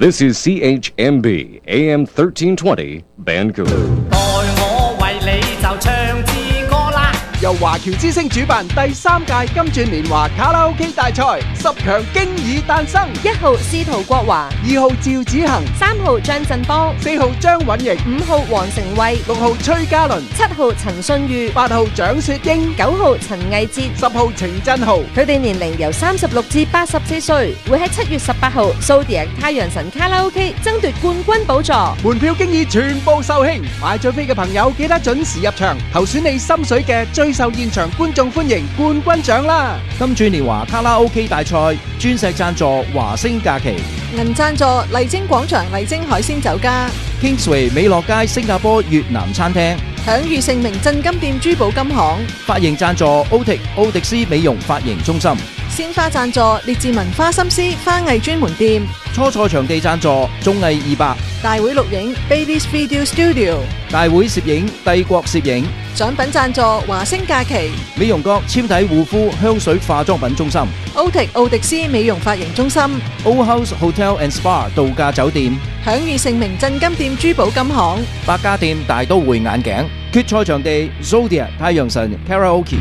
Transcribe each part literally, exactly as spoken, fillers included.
This is C H M B A M thirteen twenty Vancouver. 待我為你就唱支歌啦！ 由華僑之星主辦第三屆金鑽年華卡拉 OK 大賽，十強經已誕生。 一號司徒國華， 二號趙子恒， 三號張振邦， 四號張允瑩， 五號黃成慧， 六號崔嘉倫， 七號陳信裕， 八號蔣雪英， 九號陳藝哲， 十號程振豪。 佢哋年齡由三十六至八十四歲，會喺七月十八號 Zodiac 太陽神卡拉 OK 爭奪冠軍寶座。 門票經已全部售罄，買咗飛嘅朋友記得準時入場，投選你心水嘅最受現場觀眾歡迎冠軍獎啦！ 金鑽年華卡拉 OK 大賽，鑽石贊助華星假期， 銀贊助麗晶廣場麗晶海鮮酒家， Kingsway 美樂街新加坡越南餐廳， 享譽盛名鎮金店珠寶金行， 髮型贊助 Otic 奧迪斯美容髮型中心， 鮮花贊助列治文花心思花藝專門店， 初賽場地贊助綜藝二百， 大會錄影 Baby's Video Studio， 大會攝影帝國攝影， 獎品贊助華星假期， 美容閣纖體護膚香水化妝品中心， Otic 奧迪斯美容髮型中心， Old House Hotel and Spa 度假酒店， 享譽盛名鎮金店珠寶金行， 百家店大都會眼鏡，決賽場地 Zodiac 太陽神 Karaoke。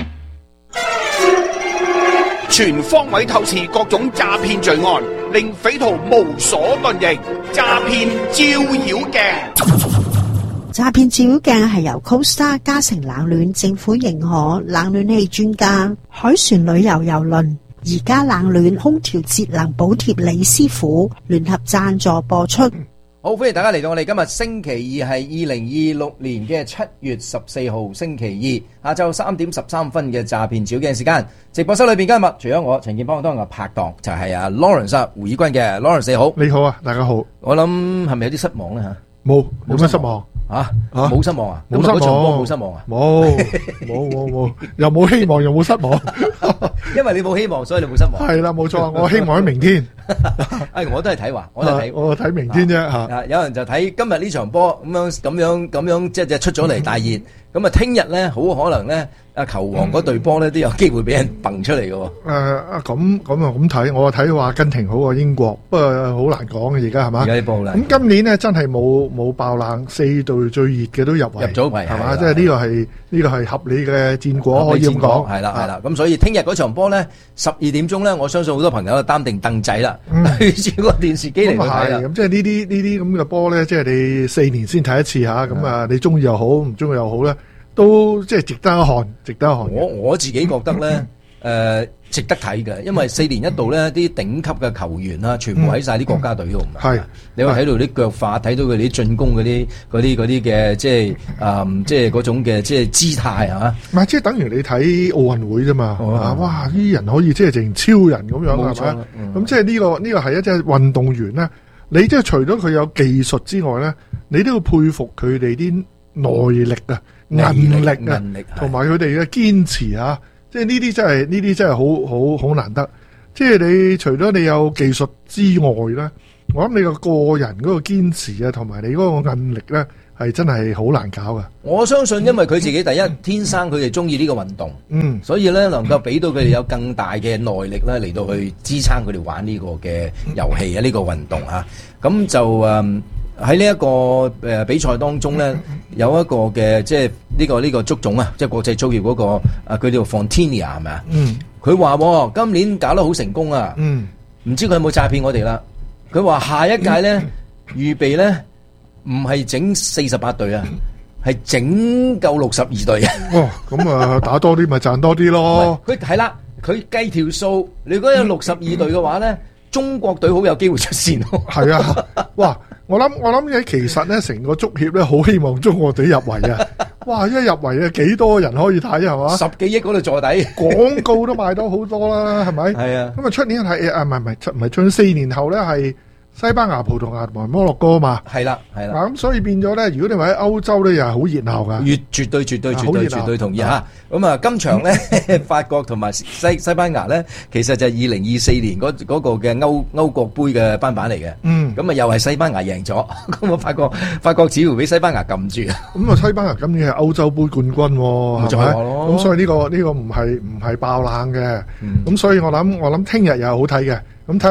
全方位透視各種詐騙罪案，令匪徒無所遁形。詐騙照妖鏡， 詐騙照妖鏡係由 Costa 嘉誠冷暖政府認可冷暖氣專家海船旅遊郵輪而家冷暖空調節能補貼李師傅聯合贊助播出。 好，歡迎大家嚟到我哋今日星期二係二零二六年嘅七月十四號星期二下晝三點十三分嘅詐騙照鏡時間。直播室裏邊今日除咗我陳建邦當日拍檔就係、是、阿 Lawrence 胡以軍嘅 Lawrence 你好。 你好啊，大家好。 我諗係咪有啲失望咧吓？ 冇冇乜失望啊？冇失望啊？ 冇失望， 冇失望啊？ 冇冇冇冇，又冇希望又冇失望。 因為你冇希望，所以你冇失望。 係啦，冇錯，我希望喺明天。 誒，我都係睇話，我都睇， 我睇明天啫吓。 啊，有人就睇今日呢場波咁樣咁樣咁樣，即係出咗嚟大熱。咁啊，聽日咧好可能咧，阿球王嗰隊波咧都有機會俾人蹦出嚟嘅。誒啊，咁咁啊咁睇，我睇話阿根廷好過英國，不過好難講嘅而家係嘛？ 而家啲波啦。 咁今年咧真係冇冇爆冷，四隊最熱嘅都入圍， 入咗圍係嘛？即係呢個係呢個係合理嘅戰果，可以咁講。 係啦係啦，咁所以聽日嗰場波咧，十二點鐘咧，我相信好多朋友擔定凳仔啦，對住個電視機嚟睇啦。 咁即係呢啲呢啲咁嘅波咧，即係你四年先睇一次吓，咁啊你中意又好，唔中意又好咧。都即係值得一看，值得一看。 我我自己覺得咧，誒、呃、值得睇嘅，因為四年一度咧，啲頂級嘅球員啦，全部喺晒啲國家隊度。係、嗯，你話睇到啲腳法，睇到佢哋啲進攻嗰啲嗰啲嗰啲嘅，即係誒、嗯，即係嗰種嘅即係姿態係嘛？唔係， 即係等於你睇奧運會啫嘛。哦、啊，哇！呢啲人可以即係成超人咁樣係咪？咁、嗯、即係呢、呢個呢、呢個係一隻運動員咧。你即係除咗佢有技術之外咧，你都要佩服佢哋啲耐力啊！韌力啊，同埋佢哋嘅堅持啊，即係呢啲真係呢啲真係好好好難得。即係你除咗你有技術之外咧，我諗你個個人嗰個堅持啊，同埋你嗰個韌力咧，係真係好難搞噶。 我相信，因為佢自己第一天生佢哋中意呢個運動，嗯，所以咧能夠俾到佢哋有更大嘅耐力咧嚟到去支撐佢哋玩呢個嘅遊戲啊，呢個運動啊，咁就誒。喺呢一個誒比賽當中咧，有一個嘅即係呢個呢個足總啊，即係國際足協嗰個啊，佢叫 Fontinia 係咪啊？嗯，佢話今年搞得好成功啊。嗯，唔知佢有冇詐騙我哋啦？佢話下一屆咧預備咧唔係整四十八隊啊，係整夠六十二隊啊。 哦，咁啊打多啲咪賺多啲咯。 佢係啦，佢計條數，你如果有六十二隊嘅話咧，中國隊好有機會出線咯。係啊，哇！我諗我諗其實咧，成個足協咧好希望中國隊入圍啊！哇，一入圍啊，幾多人可以睇係嘛？ 十幾億嗰度坐底， 廣告都賣到好多啦，係咪？係啊。咁啊，出年係啊，唔係唔係出唔係出四年後咧係西班牙、葡萄牙同埋摩洛哥嘛。係啦，係啦。咁所以變咗咧，如果你話喺歐洲咧，又係好熱鬧噶。 越絕對絕對絕對絕對同意吓。咁啊，今場咧，法國同埋西西班牙咧，其實就係二零二四年嗰嗰個嘅歐歐國杯嘅班板嚟嘅。嗯。咁啊，又係西班牙贏咗，咁我發覺法國似乎俾西班牙撳住。 咁啊，西班牙今年係歐洲杯冠軍，係咪？咁所以呢個呢個唔係唔係爆冷嘅。咁所以我諗我諗聽日又好睇嘅。咁睇下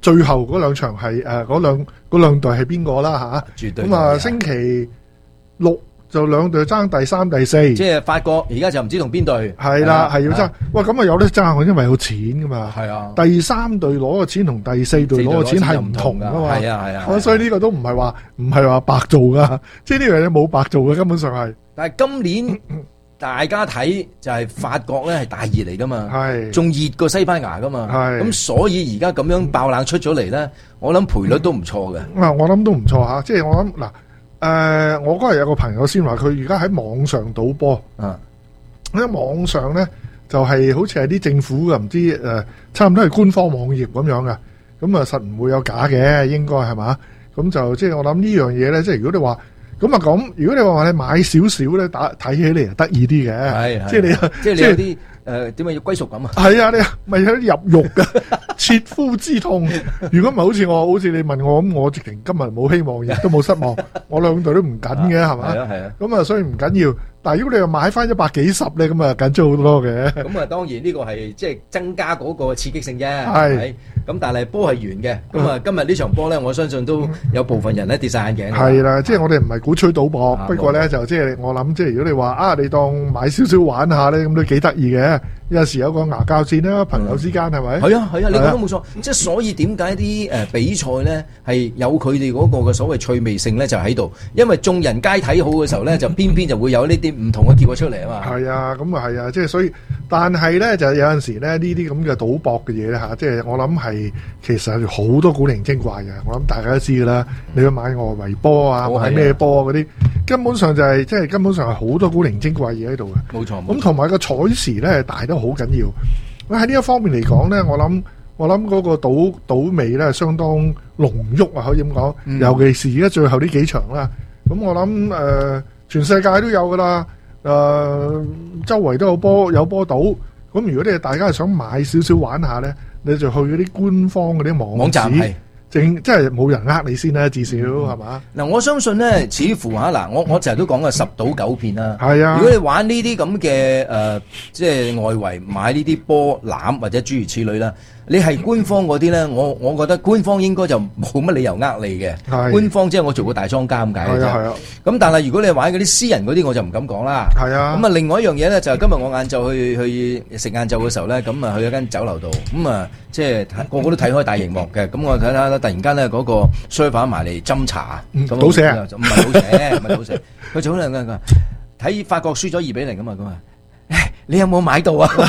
最後嗰兩場係誒嗰兩嗰兩隊係邊個啦嚇？ 絕對咁啊，星期六就兩隊爭第三、第四。 即係法國而家就唔知同邊隊。 係啦，係要爭。喂，咁啊有得爭，因為有錢噶嘛。 係啊。第三隊攞嘅錢同第四隊攞嘅錢係唔同噶嘛。 係啊係啊。 所以呢個都唔係話唔係話白做噶，即係呢樣嘢冇白做嘅，根本上係。 但係今年大家睇就係法國咧係大熱嚟噶嘛， 係仲熱過西班牙噶嘛，係咁所以而家咁樣爆冷出咗嚟咧，我諗賠率都唔錯嘅。 啊，我諗都唔錯吓，即係我諗嗱，誒、呃，我嗰日有個朋友先話佢而家喺網上賭波，啊，喺網上咧就係、是、好似係啲政府嘅唔知誒、呃，差唔多係官方網頁咁樣嘅，咁啊實唔會有假嘅，應該係嘛？咁就即係我諗呢樣嘢咧，即係如果你話。咁啊咁，如果你話你買少少咧，打睇起嚟就得意啲嘅，係即係你即係你有啲誒點解要歸屬感啊？ 係啊，你咪有啲入肉嘅切膚之痛。如果唔係好似我，好似你問我咁，我直情今日冇希望，亦都冇失望，我兩隊都唔緊嘅，係嘛？係啊係啊。咁啊，所以唔緊要。但係如果你又買翻一百幾十咧，咁啊緊張好多嘅。咁啊，當然呢個係即係增加嗰個刺激性啫。 係。 咁但係波係圓嘅。咁啊，今日呢場波咧，我相信都有部分人咧跌晒眼鏡。 係啦，即係我哋唔係鼓吹賭博，不過咧就即係我諗，即係如果你話啊，你當買少少玩下咧，咁都幾得意嘅。有時有個牙膠戰啦，朋友之間係咪？ 係啊係啊，你講得冇錯。即係所以點解啲誒比賽咧係有佢哋嗰個嘅所謂趣味性咧，就喺度。因為眾人皆睇好嘅時候咧，就偏偏就會有呢啲唔同嘅結果出嚟啊嘛。 係啊，咁啊係啊，即係所以，但係咧就有陣時咧呢啲咁嘅賭博嘅嘢咧嚇，即係我諗係其實好多古靈精怪嘅。我諗大家都知㗎啦，你去買外圍波啊，買咩波嗰啲，根本上就係即係根本上係好多古靈精怪嘢喺度嘅。 冇錯。咁同埋個彩時咧大得好緊要。喺呢一方面嚟講咧，我諗我諗嗰個賭賭味咧相當濃郁啊，可以咁講。嗯、尤其是而家最後呢幾場啦，咁我諗誒、呃、全世界都有噶啦，誒、呃、周圍都有波有波賭。咁如果你大家係想買少少玩下咧，你就去嗰啲官方嗰啲網網站係。 正即係冇人呃你先啦，至少係嘛？ 嗱、嗯，我相信咧，似乎嚇嗱，我我成日都講嘅十賭九騙啦。 係啊， 如果你玩呢啲咁嘅誒，即係外圍買呢啲波籃或者諸如此類啦。你係官方嗰啲咧，我我覺得官方應該就冇乜理由呃你嘅。官方即係我做過大莊家咁解嘅啫。係啊，咁但係如果你玩嗰啲私人嗰啲，我就唔敢講啦。 係啊。咁啊，另外一樣嘢咧，就係今日我晏晝去去食晏晝嘅時候咧，咁啊去一間酒樓度，咁啊即係個個都睇開大熒幕嘅，咁我睇下突然間咧嗰個 server 埋嚟斟茶，咁倒瀉啊？ 唔係倒瀉，唔係倒瀉，佢就好靚㗎。睇法國輸咗二比零咁啊，咁啊，你有冇買到啊？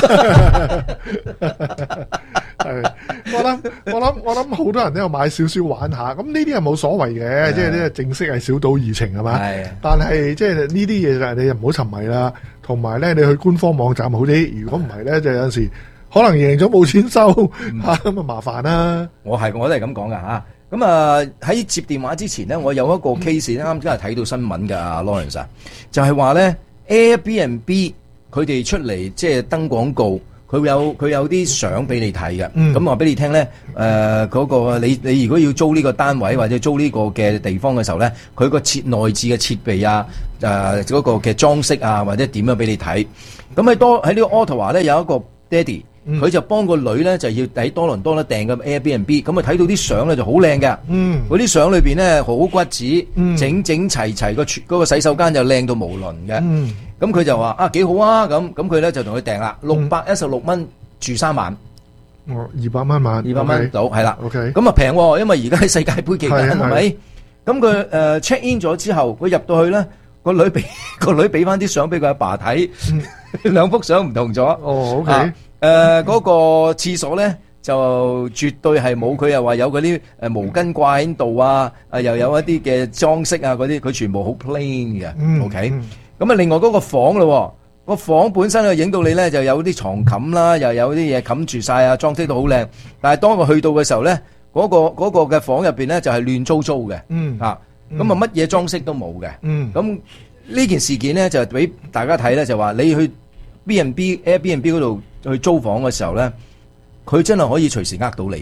係，我諗我諗我諗好多人都有買少少玩下，咁呢啲係冇所謂嘅，即係呢正式係小賭怡情係嘛？係。但係即係呢啲嘢就你又唔好沉迷啦，同埋咧你去官方網站好啲，如果唔係咧就有陣時可能贏咗冇錢收嚇，咁啊麻煩啦。 我係我都係咁講噶嚇。咁啊喺接電話之前咧，我有一個 case 咧，啱先係睇到新聞㗎，阿 Lawrence 就係話咧 Airbnb 佢哋出嚟即係登廣告。佢有佢有啲相俾你睇嘅，咁話俾你聽咧，誒、呃、嗰、嗰個你你如果要租呢個單位或者租呢個嘅地方嘅時候咧，佢個設內置嘅設備啊，誒、呃、嗰、嗰個嘅裝飾啊，或者點樣俾你睇。咁喺多喺呢個 Ottawa 咧有一個爹哋，佢就幫個女咧就要喺多倫多咧訂個 Airbnb，咁啊睇到啲相咧就好靚嘅，嗰啲相裏邊咧好骨子，嗯、整整齊齊個嗰個洗手間就靚到無倫嘅。嗯咁佢就話啊幾好啊，咁咁佢咧就同佢訂啦，六百一十六蚊住三晚， 哦二百蚊晚， 二百蚊到係啦 ，OK， 咁啊平喎，因為而家喺世界盃期間係咪？咁佢誒 check in 咗之後，佢入到去咧，個女俾個女俾翻啲相俾佢阿爸睇，兩幅相唔同咗。 哦 OK， 誒嗰個廁所咧就絕對係冇佢又話有嗰啲誒毛巾掛喺度啊，啊又有一啲嘅裝飾啊嗰啲，佢全部好 plain 嘅 ，OK。咁啊，另外嗰個房咯，個房本身啊影到你咧就有啲床冚啦，又有啲嘢冚住晒啊，裝飾到好靚。但係當我去到嘅時候咧，嗰個嗰個嘅房入邊咧就係亂糟糟嘅，嗯啊，咁啊乜嘢裝飾都冇嘅，嗯。咁呢件事件咧就俾大家睇咧，就話你去 B and B Airbnb 嗰度去租房嘅時候咧，佢真係可以隨時呃到你嘅。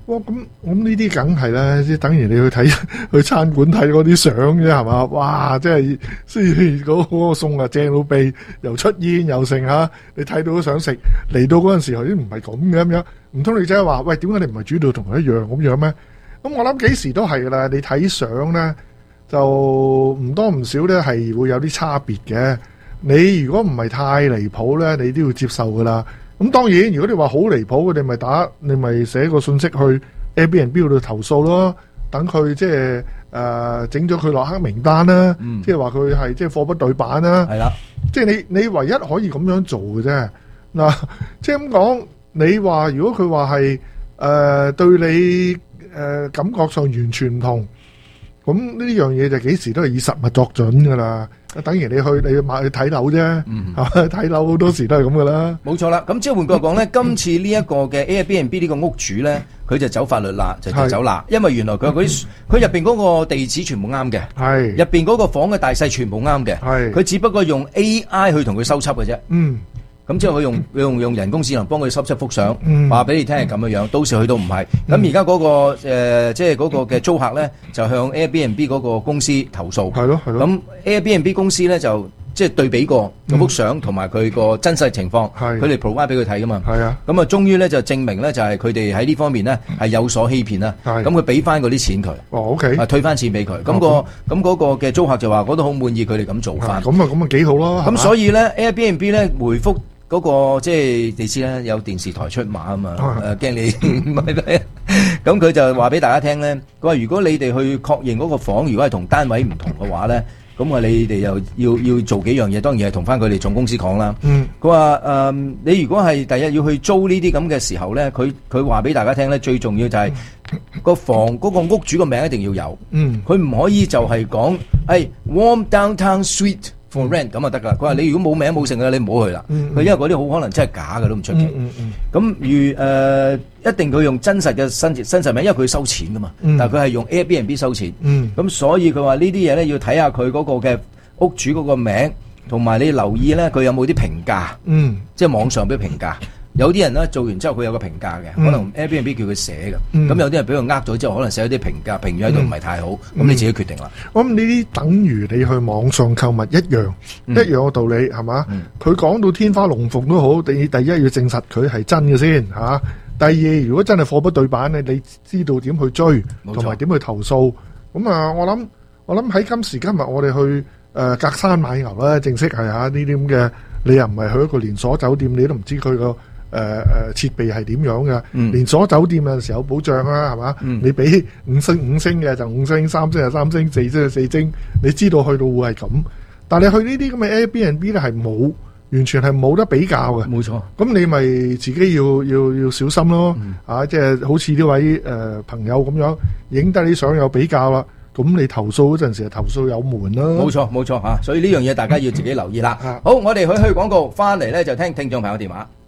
哇！咁咁呢啲梗係啦，即係等於你去睇去餐館睇嗰啲相啫，係嘛？哇！即係雖然嗰嗰個餸啊正到痹，又出煙又剩嚇，你睇到都想食。嚟到嗰陣時候，已經唔係咁嘅咁樣，唔通你真係話喂，點解你唔係煮到同佢一樣咁樣咩？咁我諗幾時都係噶啦，你睇相咧就唔多唔少咧係會有啲差別嘅。你如果唔係太離譜咧，你都要接受噶啦。咁當然，如果你話好離譜，你咪打，你咪寫個信息去 Airbnb 嗰度投訴咯。等佢即係誒整咗佢落黑名單啦，嗯、即係話佢係即係貨不對版啦。係啦，即係你你唯一可以咁樣做嘅啫。嗱，即係咁講，你話如果佢話係誒對你誒、呃、感覺上完全唔同，咁呢樣嘢就幾時都係以實物作準噶啦。等於你去你去買去睇樓啫，睇樓好多時都係咁噶啦。 冇錯啦，咁即係換句話講咧，今次呢一個嘅 Airbnb 呢個屋主咧，佢就走法律啦，就就走啦，因為原來佢嗰啲佢入邊嗰個地址全部啱嘅，係入邊嗰個房嘅大細全部啱嘅，係佢只不過用 A I 去同佢修輯嘅啫。嗯。咁之後佢用用用人工智能幫佢收輯幅相，話俾你聽係咁樣樣。到時去到唔係，咁而家嗰個誒即係嗰個嘅租客咧，就向 Airbnb 嗰個公司投訴。係咯係咯。咁 Airbnb 公司咧就即係對比過嗰幅相同埋佢個真實情況，佢哋 provide 俾佢睇噶嘛。係啊。咁啊，終於咧就證明咧就係佢哋喺呢方面咧係有所欺騙啦。係。咁佢俾翻嗰啲錢佢。哦 ，OK。啊，退翻錢俾佢。咁個咁嗰個嘅租客就話覺得好滿意佢哋咁做法。咁啊咁啊幾好咯。咁所以咧 Airbnb 咧回覆。嗰、那個即係你知啦，有電視台出馬啊嘛，誒驚你唔係咩？咁佢就話俾大家聽咧，佢話如果你哋去確認嗰個房，如果係同單位唔同嘅話咧，咁啊你哋又要要做幾樣嘢，當然係同翻佢哋總公司講啦。嗯，佢話誒，你如果係第一要去租呢啲咁嘅時候咧，佢佢話俾大家聽咧，最重要就係個房嗰、那個屋主個名一定要有。嗯，佢唔可以就係講誒 Warm Downtown Suite for rent 咁就得噶。佢話你如果冇名冇姓嘅，你唔好去啦。佢、嗯嗯、因為嗰啲好可能真係假嘅都唔出奇。咁、嗯嗯嗯、如誒、呃、一定佢用真實嘅真真實名，因為佢收錢噶嘛。嗯、但係佢係用 Airbnb 收錢。咁、嗯、所以佢話呢啲嘢咧要睇下佢嗰個嘅屋主嗰個名，同埋你留意咧佢有冇啲評價。嗯，即係網上俾評價。有啲人咧做完之後佢有個評價嘅，可能 Airbnb 叫佢寫嘅，咁、嗯、有啲人俾佢呃咗之後，可能寫咗啲評價，評語喺度唔係太好，咁、嗯、你自己決定啦。咁呢啲等於你去網上購物一樣，嗯、一樣嘅道理係嘛？佢講、嗯、到天花龍鳳都好，你第一要證實佢係真嘅先嚇、啊。第二，如果真係貨不對版咧，你知道點去追，同埋點去投訴。咁啊，我諗我諗喺今時今日，我哋去誒、呃、隔山買牛啦，正式係嚇呢啲咁嘅，你又唔係去一個連鎖酒店，你都唔知佢個。誒、呃、誒，設備係點樣嘅？嗯、連鎖酒店有陣時有保障啦，係嘛？嗯、你俾五星五星嘅就五星，三星就三星，四星就四星，你知道去到會係咁。但係你去呢啲咁嘅 Airbnb 咧係冇，完全係冇得比較嘅。冇錯。咁你咪自己要要要小心咯。嗯、啊，即係好似呢位誒、呃、朋友咁樣，影得你相有比較啦。咁你投訴嗰陣時，投訴有門啦。冇錯冇錯吓，所以呢樣嘢大家要自己留意啦。好，我哋去去廣告，翻嚟咧就聽聽眾朋友電話。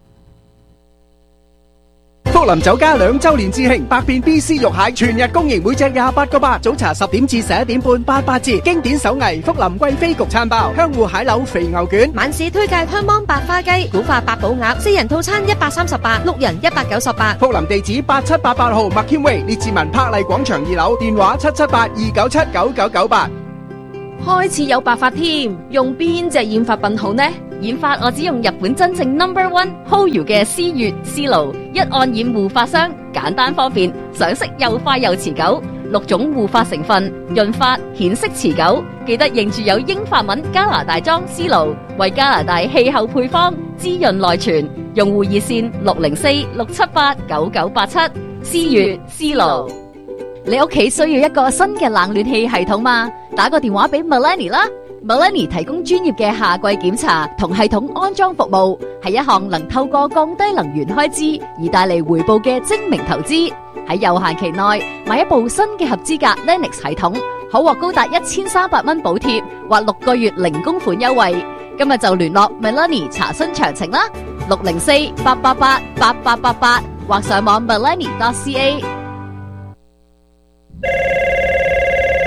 福林酒家兩周年致慶，百變 B C 肉蟹全日供應，每隻廿八個八。早茶十點至十一點半，八八折。經典手藝福林貴妃焗餐包，香芋蟹柳肥牛卷。 晚市推介香芒白花雞、古法八寶鴨，四人套餐一百三十八，六人一百九十八。 福林地址八七八八號麥謙威列治文柏麗廣場二樓，電話七七八二九七九九九八。 開始有白髮添，用邊隻染髮品好呢？染髮我只用日本真正 number one Hoyu 嘅思悅思路，一按染護髮霜，簡單方便，上色又快又持久，六種護髮成分，潤髮顯色持久。記得認住有英法文加拿大裝思路，為加拿大氣候配方，滋潤內存。用戶熱線六零四六七八九九八七，思悅思路。你屋企需要一個新嘅冷暖氣系統嗎？打個電話俾 Melanie 啦。Melanie 提供專業嘅夏季檢查同系統安裝服務，係一項能透過降低能源開支而帶嚟回報嘅精明投資。喺有限期內買一部新嘅合資格 Linux 系統，可獲高達一千三百蚊補貼或六個月零供款優惠。今日就聯絡 Melanie 查詢詳情啦，六零四八八八八八八八或上網 melanie dot c a。 心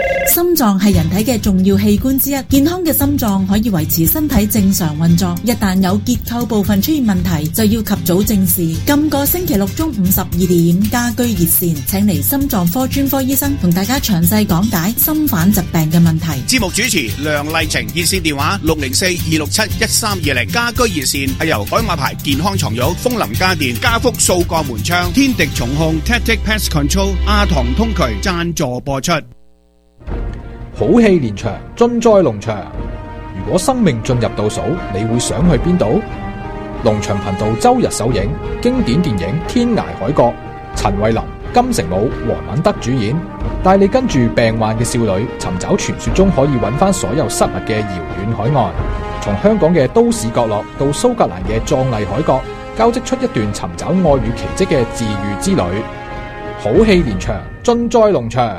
心臟係人體嘅重要器官之一，健康嘅心臟可以維持身體正常運作。一旦有結構部分出現問題，就要及早正視。今個星期六中午十二點，家居熱線請嚟心臟科專科醫生同大家詳細講解心瓣疾病嘅問題。 節目主持梁麗晴，熱線電話六零四二六七一三二零。家居熱線係由海馬牌健康床褥、風林家電、家福數個門窗、天敵重控、Tactic Pest Control、阿唐通渠贊助播出。 好戲連場，盡在龍翔。如果生命進入倒數，你會想去邊度？龍翔頻道周日首映經典電影《天涯海角》，陳慧琳、金城武、黃敏德主演，帶你跟住病患嘅少女尋找傳說中可以揾翻所有失物嘅遙遠海岸。從香港嘅都市角落到蘇格蘭嘅壯麗海角，交織出一段尋找愛與奇蹟嘅治癒之旅。好戲連場，盡在龍翔。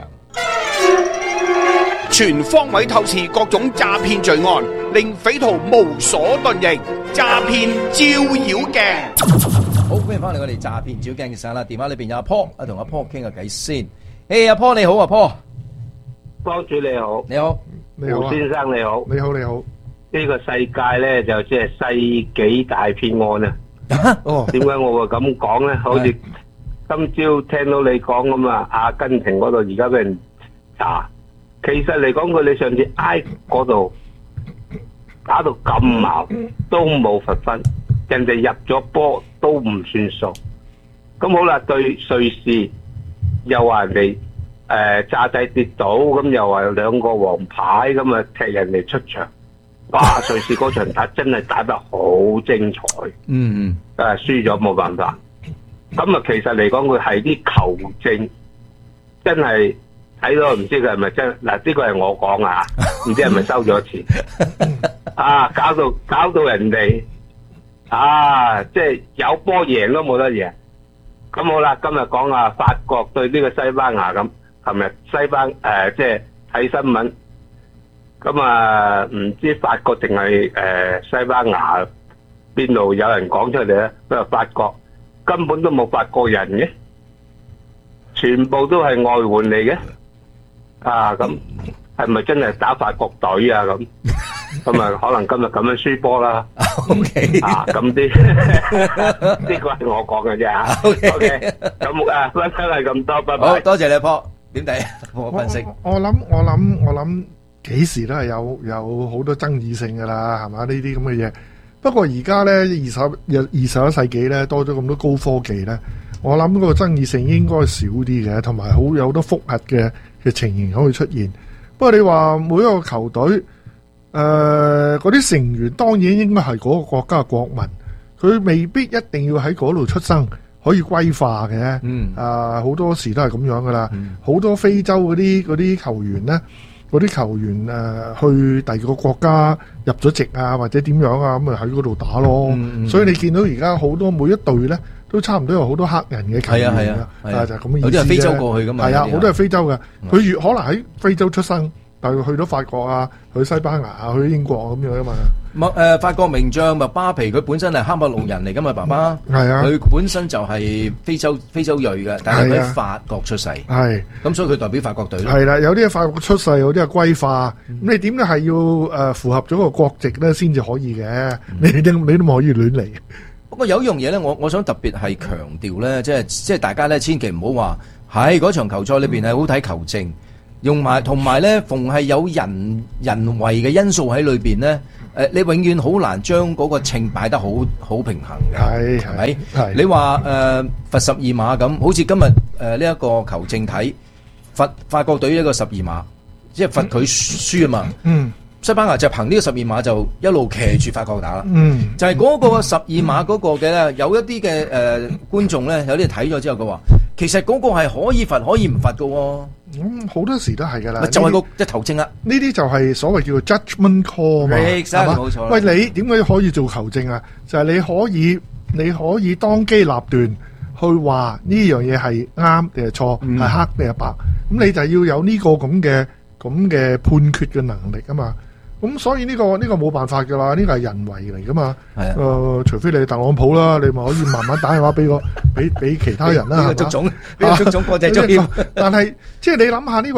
全方位透視各種詐騙罪案，令匪徒無所遁形。詐騙照妖鏡。 好，歡迎翻嚟我哋詐騙照鏡嘅時間啦。電話裏邊有阿 Paul， 啊同阿 Paul 傾下偈先。誒，阿 Paul 你好，阿 Paul。 幫主你好， 你好， 你好， 胡先生你好， 你好你好。 呢個世界咧就即係世紀大騙案啊！ 哦， 點解我會咁講咧？好似今朝聽到你講咁啊，阿根廷嗰度而家俾人查，其實嚟講佢哋上次埃嗰度打到咁矛都冇罰分，人哋入咗波都唔算數。咁好啦，對瑞士又話人哋誒炸仔跌倒，咁又話有兩個黃牌，咁啊踢人哋出場。哇！瑞士嗰場打真係打得好精彩， 嗯嗯，誒輸咗冇辦法。咁啊，其實嚟講佢係啲球證真係睇到，唔知佢係咪真嗱？呢個係我講啊，唔知係咪收咗錢啊？搞到搞到人哋啊，即係有波贏都冇得贏。咁好啦，今日講啊，法國對呢個西班牙咁，琴日西班誒即係睇新聞。咁啊，唔知法國定係誒西班牙邊度有人講出嚟咧？佢話法國根本都冇法國人嘅，全部都係外援嚟嘅。啊，咁係咪真係打法國隊啊？咁咁啊，可能今日咁樣輸波啦。 O K， 啊，咁啲呢個係我講嘅啫啊。O K， 咁啊，分享係咁多，拜拜。 好多謝你 Paul，點睇？我分析。 我我諗我諗我諗。幾時都係有有好多爭議性噶啦，係嘛？呢啲咁嘅嘢。不過而家咧，二十二十一世紀咧，多咗咁多高科技咧，我諗嗰個爭議性應該少啲嘅，同埋好有好多複核嘅嘅情形可以出現。不過你話每一個球隊，誒嗰啲成員當然應該係嗰個國家嘅國民，佢未必一定要喺嗰度出生，可以歸化嘅。嗯，啊好多時都係咁樣噶啦。好、嗯、多非洲嗰啲嗰啲球員咧。嗰啲球員誒、呃、去第二個國家入咗籍啊，或者點樣啊，咁咪喺嗰度打咯。嗯嗯、所以你見到而家好多每一隊咧，都差唔多有好多黑人嘅球員啊， 係啊，係啊， 啊就係咁嘅意思。 有啲係非洲過去噶嘛， 係啊，好多係非洲嘅。佢越可能喺非洲出生，但係去到法國啊，去西班牙啊，去英國咁樣啊嘛。 麥誒法國名將麥巴皮，佢本身係喀麥隆人嚟噶嘛，爸爸係啊，佢本身就係非洲非洲裔嘅，但係佢喺法國出世，係咁所以佢代表法國隊咯。係啦， 有啲係法國出世，有啲係歸化，咁、嗯、你點都係要誒符合咗個國籍咧，先至可以嘅、嗯。你你你都唔可以亂嚟。 不過有一樣嘢咧，我我想特別係強調咧，即係即係大家咧，千祈唔好話喺嗰場球賽裏邊係好睇球證，用埋同埋咧，逢係有人人為嘅因素喺裏邊咧。誒，你永遠好難將嗰個秤擺得好好平衡嘅，係係咪？係你話誒罰十二碼咁，好似今日誒呢一個球證睇罰法國隊一個十二碼，即係罰佢輸啊嘛。嗯，西班牙就憑呢個十二碼就一路騎住法國打啦。嗯，就係嗰個十二碼嗰個嘅咧，有一啲嘅誒觀眾咧，有啲睇咗之後佢話，其實嗰個係可以罰可以唔罰㗎。 咁好、嗯、多時都係噶啦， 就係、是、個即係球證啦。呢啲就係所謂叫做 judgment call 嘛，係嘛？冇錯。喂，你點解可以做球證啊？就係、是、你可以，你可以當機立斷去話呢樣嘢係啱定係錯，係、嗯、黑定係白。咁你就要有呢個咁嘅咁嘅判決嘅能力啊嘛。咁所以呢、這個呢、這個冇辦法噶啦，呢、這個係人為嚟噶嘛。係啊。誒、呃，除非你係特朗普啦，你咪可以慢慢打電話俾個俾俾其他人啦。呢個足總，呢個足總國際足協。但係即係你諗下呢個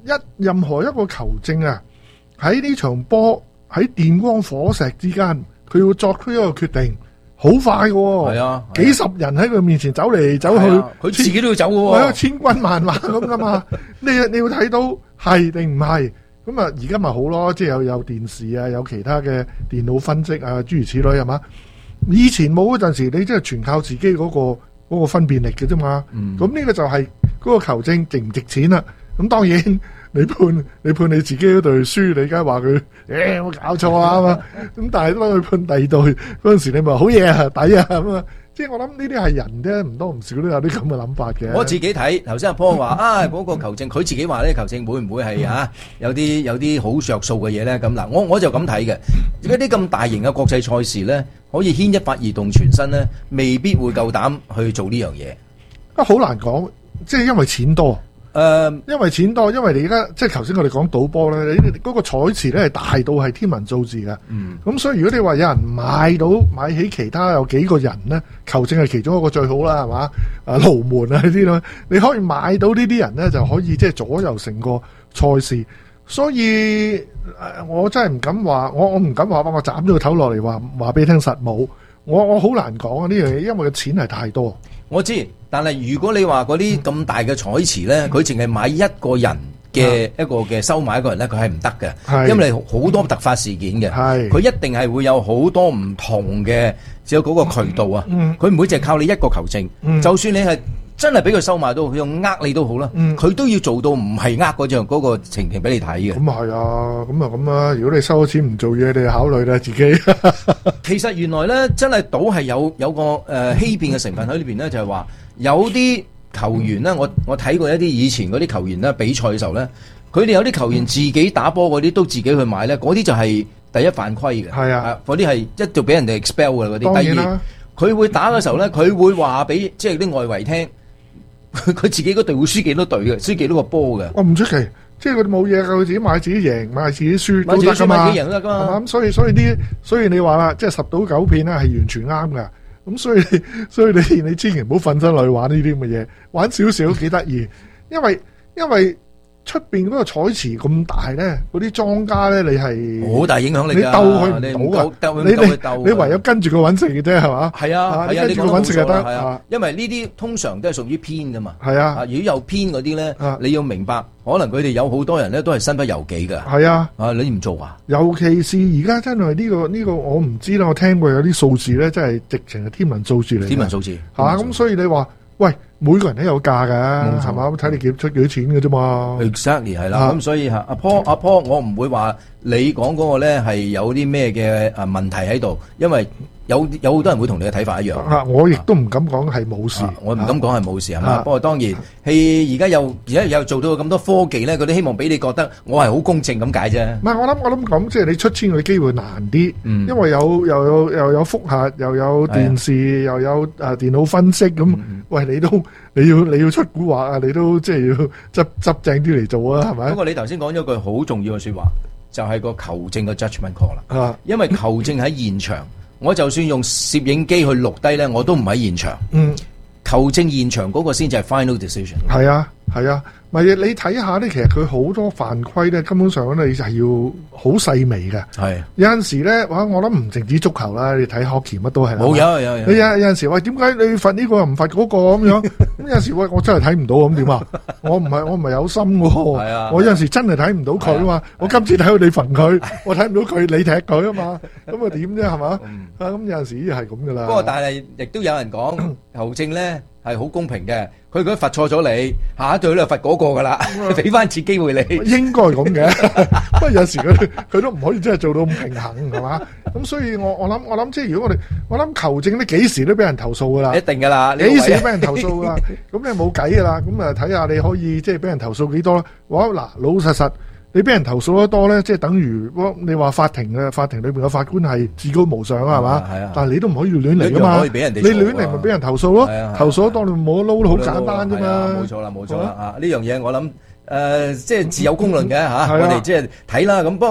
一任何一個球證啊，喺呢場波喺電光火石之間，佢要作出一個決定，好快嘅喎。 係啊， 幾十人喺佢面前走嚟走去， 佢自己都要走嘅喎。 係啊，千軍萬馬咁噶嘛。你你要睇到係定唔係？咁啊，而家咪好咯，即係有有電視啊，有其他嘅電腦分析啊，諸如此類係嘛。以前冇嗰陣時，你即係全靠自己嗰個嗰個分辨力嘅啫嘛。咁呢個就係嗰個球證值唔值錢啦。咁當然你判你判你自己嗰隊輸，你梗係話佢誒有冇搞錯啊嘛。咁但係當佢判第二隊嗰陣時，你咪好嘢啊，抵啊咁啊。即係我諗呢啲係人啫，唔多唔少都有啲咁嘅諗法嘅。 我自己睇頭先阿 Paul 話啊，嗰、嗰個球證佢自己話呢球證會唔會係啊有啲有啲好着數嘅嘢咧？咁嗱，我我就咁睇嘅。而家啲咁大型嘅國際賽事咧，可以牽一髮而動全身咧，未必會夠膽去做呢樣嘢。 啊，好難講，即係因為錢多。誒、呃，因為錢多，因為你而家即係頭先我哋講賭波咧，你嗰個彩池咧係大到係天文數字嘅。嗯。咁所以如果你話有人買到買起其他有幾個人咧，球證係其中一個最好啦，係嘛？啊，龍門啊呢啲咯，你可以買到呢啲人咧，就可以即係左右成個賽事。所以誒，我真係唔敢話，我我唔敢話，我斬咗個頭落嚟話話俾你聽實冇。我我好難講啊呢樣嘢，因為個錢係太多。 我知，但係如果你話嗰啲咁大嘅彩池咧，佢淨係買一個人嘅一個嘅收買一個人咧，佢係唔得嘅，因為好多突發事件嘅，佢一定係會有好多唔同嘅，只有嗰個渠道啊，佢唔會淨係靠你一個球證，嗯、就算你係真係俾佢收買到，佢用呃你都好啦，佢、嗯、都要做到唔係呃嗰樣嗰個情形俾你睇嘅。 咁啊係啊，咁啊咁啊，如果你收咗錢唔做嘢，你考慮啦自己。 其實原來咧，真係賭係有有個誒、呃、欺騙嘅成分喺裏邊咧，就係話有啲球員咧，我我睇過一啲以前嗰啲球員咧比賽嘅時候咧，佢哋有啲球員自己打波嗰啲都自己去買咧，嗰啲就係第一犯規嘅。係啊，嗰啲係一度俾人哋 expel 嘅嗰啲。第二，佢會打嘅時候咧，佢會話俾即係啲外圍聽。佢自己嗰隊會輸幾多隊嘅，輸幾多個波嘅。 我唔出奇，即係佢冇嘢㗎，佢自己買自己贏，買自己輸都得㗎嘛。買自己贏都得㗎嘛。咁所以所以啲，所以你話啦，即係十賭九騙咧係完全啱㗎。咁所以所以你你千祈唔好瞓身落去玩呢啲咁嘅嘢，玩少少幾得意，因為因為。出邊嗰個彩池咁大咧，嗰啲莊家咧，你係好大影響力㗎。 你鬥佢唔到㗎，你你你唯有跟住佢揾食嘅啫，係嘛？ 係啊， 你跟住佢揾食就得。啊， 因為呢啲通常都係屬於偏㗎嘛。 係啊， 如果有偏嗰啲咧，你要明白，可能佢哋有好多人咧都係身不由己㗎。 係啊， 啊你唔做啊？ 尤其是而家真係呢個呢個，我唔知啦。我聽過有啲數字咧，真係直情係天文數字嚟。 天文數字嚇，咁所以你話。喂，每個人都有價㗎，係嘛？睇你幾出幾多錢嘅啫嘛。 Exactly 係啦，咁所以嚇阿 Paul 阿 Paul，我唔會話你講嗰個咧係有啲咩嘅啊問題喺度，因為有有好多人會同你嘅睇法一樣。 啊，我亦都唔敢講係冇事， 我唔敢講係冇事係嘛。不過當然係而家又而家又做到咁多科技咧，佢都希望俾你覺得我係好公正咁解啫。 唔係，我諗我諗咁，即係你出千嘅機會難啲，因為有又有又有複核，又有電視，又有啊電腦分析咁。喂，你都你要你要出蠱惑啊！你都即係要執執正啲嚟做啊，係咪？ 不過你頭先講咗句好重要嘅說話，就係個球證嘅 judgment call 啦。 啊， 因為球證喺現場，我就算用攝影機去錄低咧，我都唔喺現場。 嗯， 球證現場嗰個先至係 final decision。 係啊，係啊。咪你睇下咧，其實佢好多犯規咧，根本上咧你就係要好細微嘅。 係有陣時咧，哇！我諗唔淨止足球啦，你睇 hockey 乜都係。 冇有有有。 你有有陣時喂，點解你罰呢個又唔罰嗰個咁樣？咁有陣時喂，我真係睇唔到咁點啊？我唔係我唔係有心嘅。係啊。我有陣時真係睇唔到佢啊嘛。我今次睇到你罰佢，我睇唔到佢你踢佢啊嘛。咁啊點啫係嘛？啊咁有陣時係咁噶啦。不過但係亦都有人講球證咧係好公平嘅。佢如果罰錯咗你，下一隊咧罰嗰個噶啦，俾翻次機會你。應該係咁嘅，不過有時佢佢都唔可以真係做到咁平衡，係嘛？咁所以我我諗我諗，即係如果我哋我諗球證咧幾時都俾人投訴噶啦，一定噶啦，幾時都俾人投訴噶啦。咁你冇計噶啦，咁啊睇下你可以即係俾人投訴幾多啦。哇嗱，老老實實。你俾人投訴得多咧，即係等於你話法庭嘅法庭裏邊嘅法官係至高無上啊，係嘛？係啊。但係你都唔可以亂嚟噶嘛。可以俾人哋你亂嚟咪俾人投訴咯。投訴得多你冇得撈都好簡單啫嘛。冇錯啦，冇錯啦啊！呢樣嘢我諗誒，即係自有公論嘅嚇。我哋即係睇啦。咁不過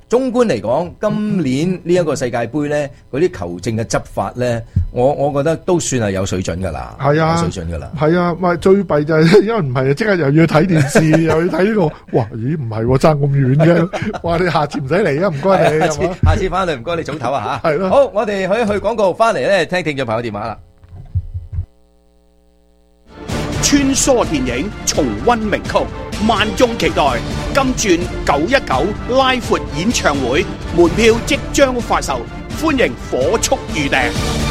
綜觀嚟講，今年呢一個世界盃咧，嗰啲球證嘅執法咧，我我覺得都算係有水準㗎啦， 係啊， 有水準㗎啦。 係啊，咪最弊就係因為唔係啊，即刻又要睇電視，又要睇呢個，哇！咦，唔係喎，爭咁遠嘅，話你下次唔使嚟啊，唔該你， 下次下次翻嚟唔該你早唞啊嚇。 係咯。 好，我哋可以去廣告，翻嚟咧聽聽眾朋友電話啦。 穿梭電影，重溫名曲，萬眾期待。金鑽九一九拉闊演唱會門票即將發售，歡迎火速預訂。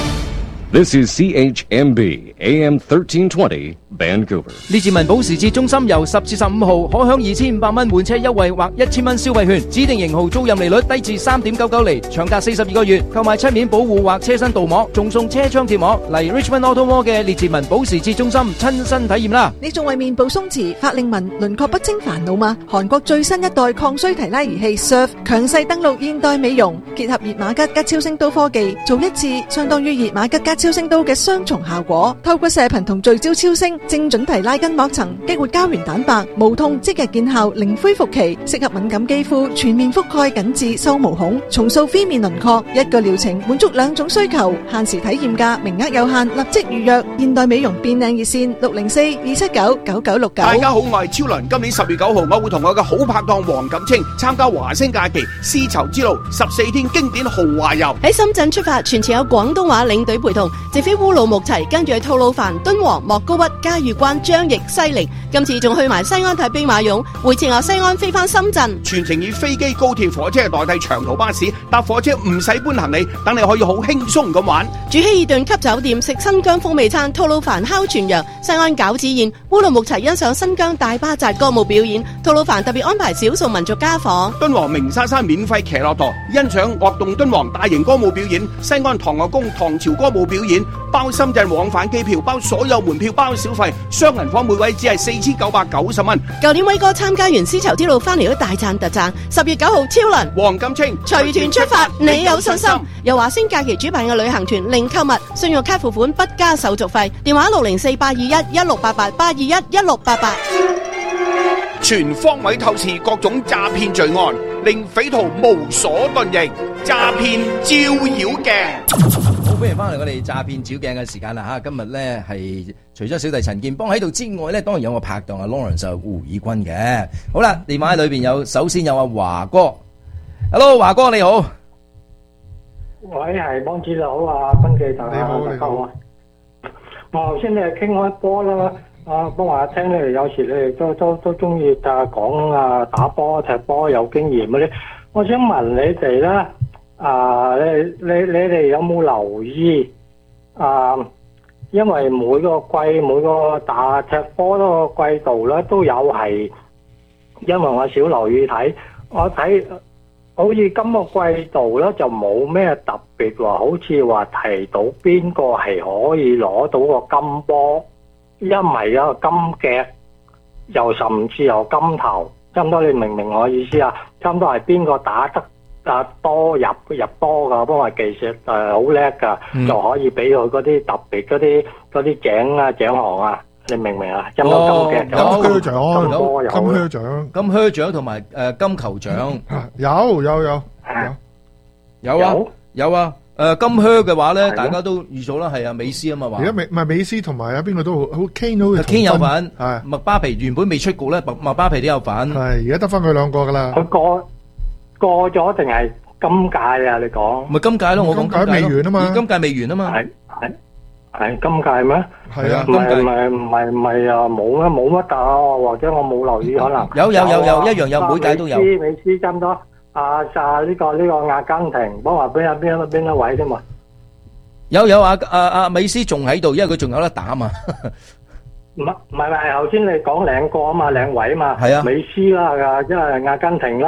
This is C H M B A M thirteen twenty Vancouver。 列治文保時捷中心由十至十五號可享二千五百蚊換車優惠或一千蚊消費券，指定型號租賃利率低至三點九九厘，長達四十二個月。購買漆面保護或車身鍍膜，仲送車窗貼膜。嚟 Richmond Auto Mall 嘅列治文保時捷中心親身體驗啦！ 你仲為面部鬆弛、法令紋、輪廓不清煩惱嗎？韓國最新一代抗衰提拉儀器 S U R F 強勢登陸現代美容，結合熱瑪吉加超聲刀科技，做一次相當於熱瑪吉加超聲刀嘅雙重效果。透過射頻同聚焦超聲，精準提拉筋膜層，激活膠原蛋白，無痛即日見效，零恢復期，適合敏感肌膚，全面覆蓋緊致收毛孔，重塑phía面輪廓。一個療程滿足兩種需求，限時體驗價，名額有限，立即預約。現代美容變靚熱線六零四二七九九九六九。 大家好，我係超倫。今年十月九號，我會同我嘅好拍檔黃錦清參加華星假期絲綢之路十四天經典豪華遊。 喺深圳出發，全程有廣東話領隊陪同，直飛烏魯木齊，跟住去吐魯番、敦煌、莫高窟、嘉峪關、張掖、西寧。今次仲去埋西安睇兵馬俑，回程由西安飛翻深圳。 全程以飛機、高鐵、火車代替長途巴士，搭火車唔使搬行李，等你可以好輕鬆咁玩。 住希爾頓級酒店，食新疆風味餐，吐魯番烤全羊，西安餃子宴，烏魯木齊欣賞新疆大巴扎歌舞表演，吐魯番特別安排少數民族家訪。 敦煌鳴沙山免費騎駱駝，欣賞樂動敦煌大型歌舞表演。西安唐樂宮唐朝歌舞表演，包深圳往返機票，包所有門票，包小費，雙人房每位只係四千九百九十蚊。 舊年威哥參加完絲綢之路翻嚟都大讚特讚。十月九號超輪黃錦清隨團出發，你有信心？由華星假期主辦嘅旅行團，零購物，信用卡付款不加手續費。電話六零四八二一一六八八八二一一六八八。 全方位透視各種詐騙罪案，令匪徒無所遁形。詐騙照妖鏡。 好，歡迎翻嚟我哋詐騙照鏡嘅時間啦吓！今日咧係除咗小弟陳建邦喺度之外咧，當然有我拍檔阿 Lawrence 胡以軍嘅。好啦，電話喺裏邊有，首先有阿華哥。Hello， 華哥你好。 喂，係幫主佬啊，賓記大廈大家好啊。我頭先你係傾開波啦。啊，不過話聽咧，有時你哋都都都中意啊講啊打波、踢波有經驗嗰啲。我想問你哋咧，啊，你你你哋有冇留意啊？因為每個季每個打踢波嗰個季度咧都有係，因為我少留意睇，我睇好似今個季度咧就冇咩特別話，好似話提到邊個係可以攞到個金波。一咪有個金腳，又甚至有金頭，差唔多你明唔明我意思啊？差唔多係邊個打得啊多入入波噶，不過技術誒好叻噶，嗯、就可以俾佢嗰啲特別嗰啲嗰啲獎啊獎項啊，你明唔明啊？有冇金腳？ 金靴獎， 金波有， 金靴獎， 金靴獎同埋誒金球獎， 有有有有有啊有啊。誒，金靴嘅話咧，大家都預咗啦，係啊，美斯啊嘛話。而家美唔係美斯同埋有邊個都好好 Kane 都 Kane 有份，係麥巴皮原本未出局咧，麥麥巴皮都有份。 係而家得翻佢兩個噶啦。 佢過過咗定係今屆啊？你講咪今屆咯，我講今屆未完啊嘛， 今屆未完啊嘛。 係係係今屆咩？ 係啊， 唔係唔係唔係唔係啊，冇咩冇乜打，或者我冇留意可能。 有有有有一樣有，每屆都有。 美斯美斯差唔多。啊！啊！呢個呢個阿根廷，幫話邊一邊一邊一位啫嘛。 有有阿阿阿美斯仲喺度，因為佢仲有得打嘛。 唔係唔係唔係，頭先你講兩個啊嘛，兩位啊嘛。 係啊， 美斯啦，因為阿根廷啦。